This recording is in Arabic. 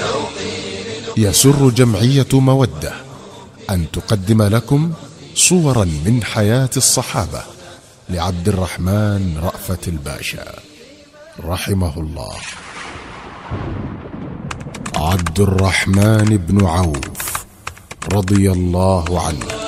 يسر جمعية مودة أن تقدم لكم صورا من حياة الصحابة لعبد الرحمن رأفت الباشا رحمه الله. عبد الرحمن بن عوف رضي الله عنه